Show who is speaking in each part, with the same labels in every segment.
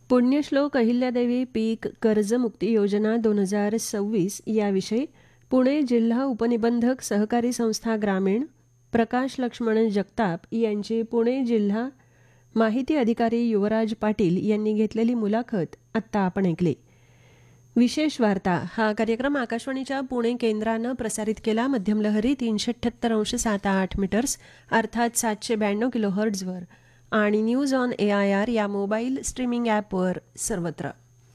Speaker 1: पुण्यश्लोक अहिल्यादेवी पीक कर्जमुक्ती योजना 2026 याविषयी पुणे जिल्हा उपनिबंधक सहकारी संस्था ग्रामीण प्रकाश लक्ष्मण जगताप यांची पुणे जिल्हा माहिती अधिकारी युवराज पाटील यांनी घेतलेली मुलाखत आत्ता आपण ऐकली. विशेष वार्ता हा कार्यक्रम आकाशवाणीच्या पुणे केंद्रानं प्रसारित केला. मध्यम लहरी 378.78 मीटर्स अर्थात 792 किलोहर्ट्झवर आणि न्यूज ऑन AIR या मोबाईल स्ट्रीमिंग ॲपवर सर्वत्र.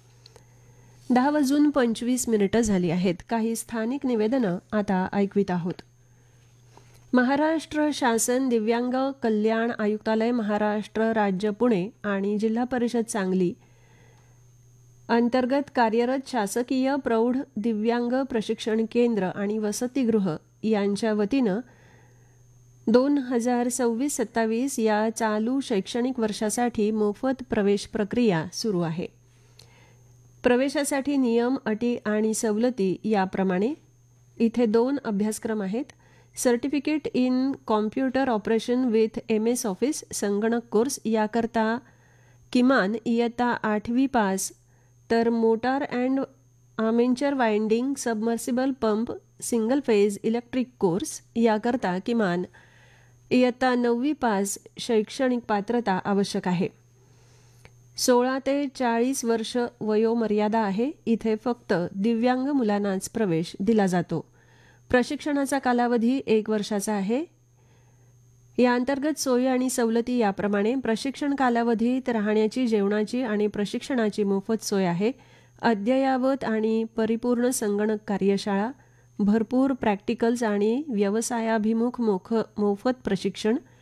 Speaker 1: 10:25 झाली आहेत. काही स्थानिक निवेदनं आता ऐकवीत आहोत. महाराष्ट्र शासन दिव्यांग कल्याण आयुक्तालय, महाराष्ट्र राज्य पुणे आणि जिल्हा परिषद सांगली अंतर्गत कार्यरत शासकीय प्रौढ दिव्यांग प्रशिक्षण केंद्र आणि वसतिगृह यांच्या वतीनं 2026-27 या चालू शैक्षणिक वर्षासाठी मोफत प्रवेश प्रक्रिया सुरू आहे. प्रवेशासाठी नियम, अटी आणि सवलती याप्रमाणे इथे 2 अभ्यासक्रम आहेत. Certificate in computer operation with MS office संगणक कोर्स याकरता किमान इयत्ता 8वी पास, तर motor and armature winding submersible pump single phase electric course याकरता किमान इयत्ता 9वी पास शैक्षणिक पात्रता आवश्यक आहे. 16 ते 40 वर्ष वयोमर्यादा आहे. इथे फक्त दिव्यांग मुलांनाच प्रवेश दिला जातो. प्रशिक्षणाचा कालावधी 1 वर्षाचा आहे. या अंतर्गत सोयी आणि सवलती याप्रमाणे प्रशिक्षण कालावधीत राहण्याची, जेवणाची आणि प्रशिक्षणाची मोफत सोय आहे. अद्ययावत आणि परिपूर्ण संगणक कार्यशाळा, भरपूर प्रॅक्टिकल्स आणि व्यवसायाभिमुख मोफत प्रशिक्षण,